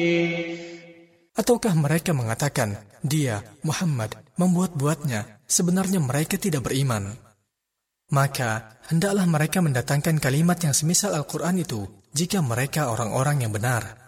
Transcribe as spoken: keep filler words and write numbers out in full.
Ataukah mereka mengatakan, dia, Muhammad, membuat-buatnya, sebenarnya mereka tidak beriman? Maka, hendaklah mereka mendatangkan kalimat yang semisal Al-Quran itu, jika mereka orang-orang yang benar.